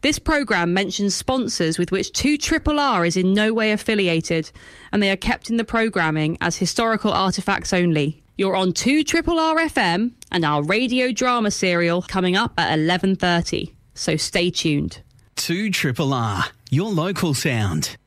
This programme mentions sponsors with which 2RRR is in no way affiliated, and they are kept in the programming as historical artefacts only. You're on 2RRR FM and our radio drama serial coming up at 11:30, so stay tuned. 2RRR, your local sound.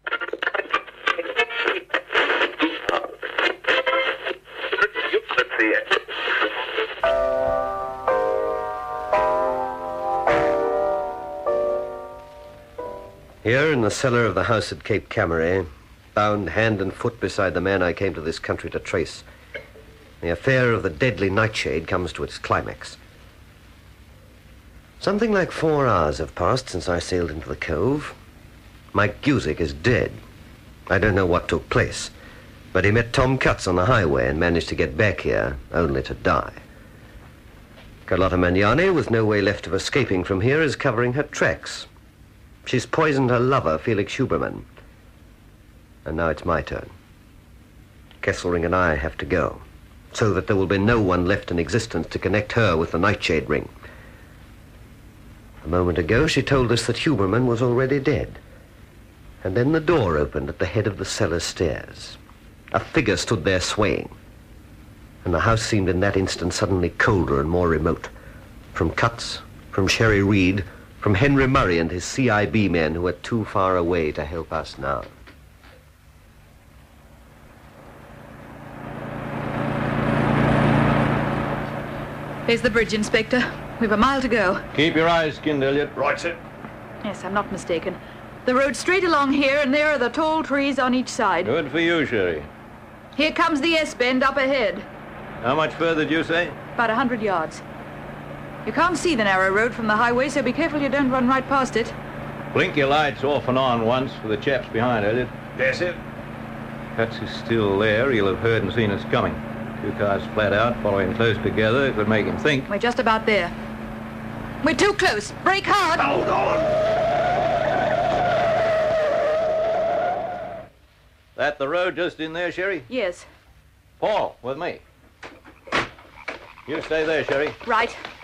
Here in the cellar of the house at Cape Camere, bound hand and foot beside the man I came to this country to trace, the affair of the deadly Nightshade comes to its climax. Something like 4 hours have passed since I sailed into the cove. Mike Gusick is dead. I don't know what took place, but he met Tom Cutts on the highway and managed to get back here, only to die. Carlotta Magnani, with no way left of escaping from here, is covering her tracks. She's poisoned her lover, Felix Huberman. And now it's my turn. Kesselring and I have to go, so that there will be no one left in existence to connect her with the Nightshade ring. A moment ago, she told us that Huberman was already dead. And then the door opened at the head of the cellar stairs. A figure stood there swaying. And the house seemed in that instant suddenly colder and more remote. From Cutts, from Sherry Reed, from Henry Murray and his CIB men who are too far away to help us now. There's the bridge, Inspector. We've a mile to go. Keep your eyes skinned, Elliot. Right, sir. Yes, I'm not mistaken. The road's straight along here, and there are the tall trees on each side. Good for you, Sherry. Here comes the S-bend up ahead. How much further did you say? About 100 yards. You can't see the narrow road from the highway, so be careful you don't run right past it. Blink your lights off and on once for the chaps behind, Elliot. Yes, sir. Cutts is still there. He'll have heard and seen us coming. 2 cars flat out, following close together. It would make him think. We're just about there. We're too close. Brake hard. Hold on. That the road just in there, Sherry? Yes. Paul, with me. You stay there, Sherry. Right.